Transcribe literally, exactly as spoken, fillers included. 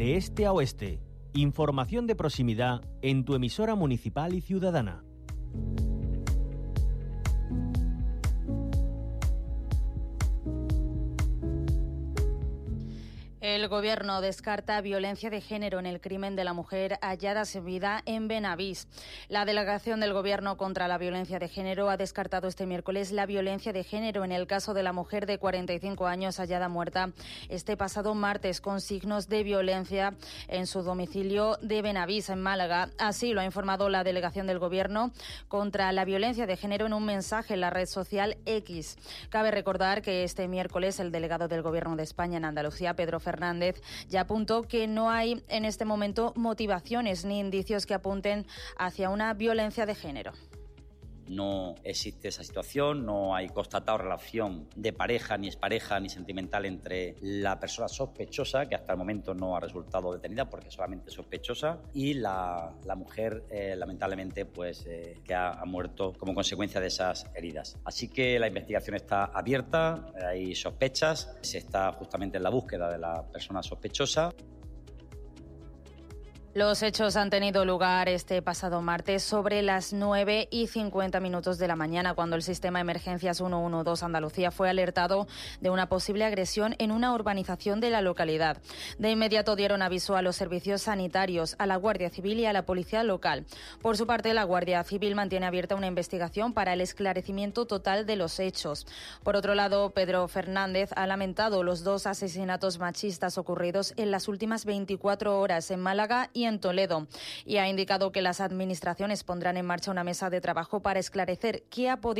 de este a oeste. Información de proximidad en tu emisora municipal y ciudadana. El Gobierno descarta violencia de género en el crimen de la mujer hallada sin vida en Benavís. La delegación del Gobierno contra la violencia de género ha descartado este miércoles la violencia de género en el caso de la mujer de cuarenta y cinco años hallada muerta este pasado martes con signos de violencia en su domicilio de Benavís, en Málaga. Así lo ha informado la delegación del Gobierno contra la violencia de género en un mensaje en la red social X. Cabe recordar que este miércoles el delegado del Gobierno de España en Andalucía, Pedro Fernández, Fernández ya apuntó que no hay en este momento motivaciones ni indicios que apunten hacia una violencia de género. No existe esa situación, no hay constatado relación de pareja, ni expareja, ni sentimental entre la persona sospechosa, que hasta el momento no ha resultado detenida porque es solamente sospechosa, y la, la mujer, eh, lamentablemente, pues eh, que ha, ha muerto como consecuencia de esas heridas. Así que la investigación está abierta, hay sospechas, se está justamente en la búsqueda de la persona sospechosa. Los hechos han tenido lugar este pasado martes sobre las nueve y cincuenta minutos de la mañana, cuando el sistema de emergencias ciento doce Andalucía fue alertado de una posible agresión en una urbanización de la localidad. De inmediato dieron aviso a los servicios sanitarios, a la Guardia Civil y a la Policía Local. Por su parte, la Guardia Civil mantiene abierta una investigación para el esclarecimiento total de los hechos. Por otro lado, Pedro Fernández ha lamentado los dos asesinatos machistas ocurridos en las últimas veinticuatro horas en Málaga y en Toledo, y ha indicado que las administraciones pondrán en marcha una mesa de trabajo para esclarecer qué ha podido